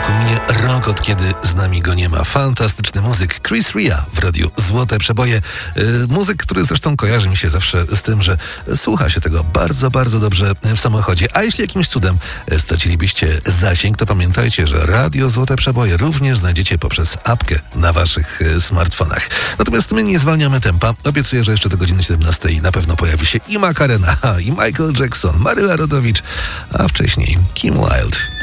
roku minie rok, od kiedy z nami go nie ma. Fantastyczny muzyk Chris Rea w radiu Złote Przeboje. Muzyk, który zresztą kojarzy mi się zawsze z tym, że słucha się tego bardzo, bardzo dobrze w samochodzie. A jeśli jakimś cudem stracilibyście zasięg, to pamiętajcie, że radio Złote Przeboje również znajdziecie poprzez apkę na waszych smartfonach. Natomiast my nie zwalniamy tempa. Obiecuję, że jeszcze do godziny 17 na pewno pojawi się i Macarena, i Michael Jackson, Maryla Rodowicz, a wcześniej Kim Wilde.